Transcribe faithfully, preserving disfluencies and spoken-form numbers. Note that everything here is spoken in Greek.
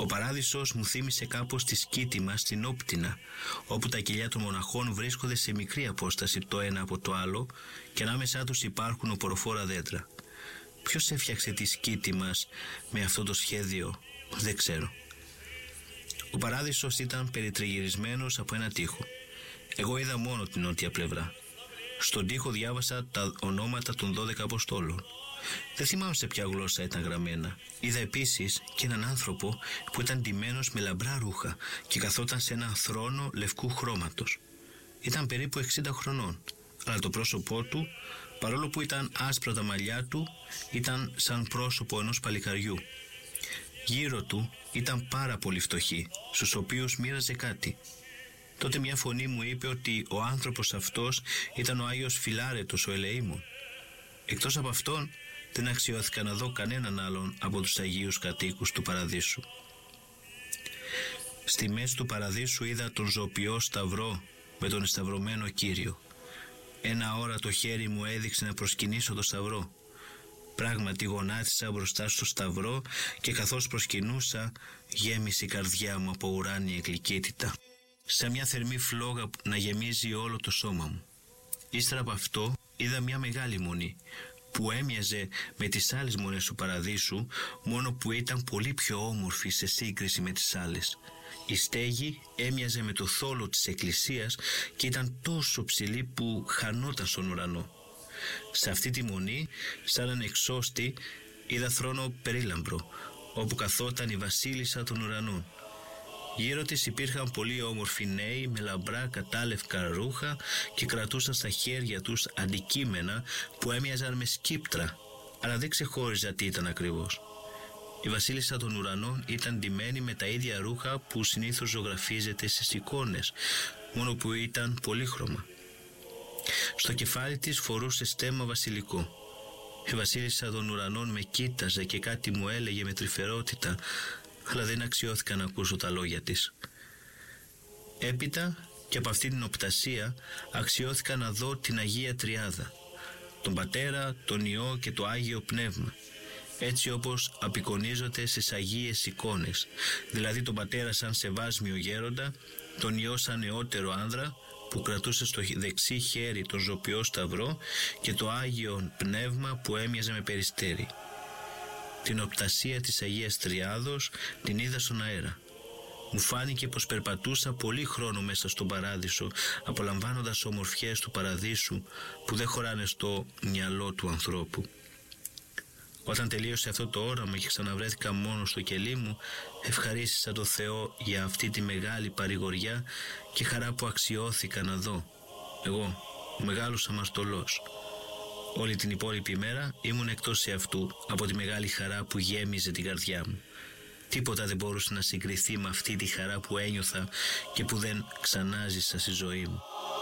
Ο παράδεισος μου θύμισε κάπως τη σκήτη μας στην Όπτινα, όπου τα κοιλιά των μοναχών βρίσκονται σε μικρή απόσταση το ένα από το άλλο και ανάμεσά τους υπάρχουν οποροφόρα δέντρα. Ποιος έφτιαξε τη σκήτη μας με αυτό το σχέδιο, δεν ξέρω. Ο παράδεισος ήταν περιτριγυρισμένος από ένα τοίχο. Εγώ είδα μόνο την νότια πλευρά. Στον τοίχο διάβασα τα ονόματα των δώδεκα Αποστόλων. Δεν θυμάμαι σε ποια γλώσσα ήταν γραμμένα. Είδα επίσης και έναν άνθρωπο που ήταν ντυμένος με λαμπρά ρούχα και καθόταν σε έναν θρόνο λευκού χρώματος. Ήταν περίπου εξήντα χρονών, αλλά το πρόσωπό του, παρόλο που ήταν άσπρα τα μαλλιά του, ήταν σαν πρόσωπο ενός παλικαριού. Γύρω του ήταν πάρα πολύ φτωχοί, στους οποίους μοίραζε κάτι. Τότε μια φωνή μου είπε ότι ο άνθρωπος αυτός ήταν ο Άγιος Φιλάρετος ο Ελεήμων. Εκτός από αυτόν δεν αξιώθηκα να δω κανέναν άλλον από τους Αγίους κατοίκους του Παραδείσου. Στη μέση του Παραδείσου είδα τον ζωοποιό σταυρό με τον εσταυρωμένο Κύριο. Ένα ώρα το χέρι μου έδειξε να προσκυνήσω το σταυρό. Πράγματι γονάτισα μπροστά στο σταυρό και καθώς προσκυνούσα γέμισε η καρδιά μου από ουράνια γλυκύτητα, σαν μια θερμή φλόγα να γεμίζει όλο το σώμα μου. Ύστερα από αυτό είδα μια μεγάλη μονή που έμοιαζε με τις άλλες μονές του Παραδείσου, μόνο που ήταν πολύ πιο όμορφη σε σύγκριση με τις άλλες. Η στέγη έμοιαζε με το θόλο της εκκλησίας και ήταν τόσο ψηλή που χανόταν στον ουρανό. Σε αυτή τη μονή, σαν έναν εξώστη, είδα θρόνο περίλαμπρο, όπου καθόταν η βασίλισσα των ουρανών. Γύρω της υπήρχαν πολύ όμορφοι νέοι με λαμπρά κατάλευκα ρούχα και κρατούσαν στα χέρια τους αντικείμενα που έμοιαζαν με σκύπτρα, αλλά δεν ξεχώριζα τι ήταν ακριβώς. Η βασίλισσα των ουρανών ήταν ντυμένη με τα ίδια ρούχα που συνήθως ζωγραφίζεται στις εικόνες, μόνο που ήταν πολύχρωμα. Στο κεφάλι της φορούσε στέμμα βασιλικό. Η βασίλισσα των ουρανών με κοίταζε και κάτι μου έλεγε με τρυφερότητα, αλλά δεν αξιώθηκα να ακούσω τα λόγια της. Έπειτα και από αυτή την οπτασία αξιώθηκα να δω την Αγία Τριάδα, τον Πατέρα, τον Υιό και το Άγιο Πνεύμα, έτσι όπως απεικονίζονται στις Αγίες εικόνες, δηλαδή τον Πατέρα σαν σεβάσμιο γέροντα, τον Υιό σαν νεότερο άνδρα που κρατούσε στο δεξί χέρι τον ζωοποιό σταυρό και το Άγιο Πνεύμα που έμοιαζε με περιστέρι. Την οπτασία της Αγίας Τριάδος την είδα στον αέρα. Μου φάνηκε πως περπατούσα πολύ χρόνο μέσα στον Παράδεισο, απολαμβάνοντας ομορφιές του Παραδείσου που δεν χωράνε στο μυαλό του ανθρώπου. Όταν τελείωσε αυτό το όραμα και ξαναβρέθηκα μόνο στο κελί μου, ευχαρίστησα το Θεό για αυτή τη μεγάλη παρηγοριά και χαρά που αξιώθηκα να δω. Εγώ, ο μεγάλος αμαρτωλός. Όλη την υπόλοιπη μέρα ήμουν εκτός εαυτού από τη μεγάλη χαρά που γέμιζε την καρδιά μου. Τίποτα δεν μπορούσε να συγκριθεί με αυτή τη χαρά που ένιωθα και που δεν ξανάζησα στη ζωή μου.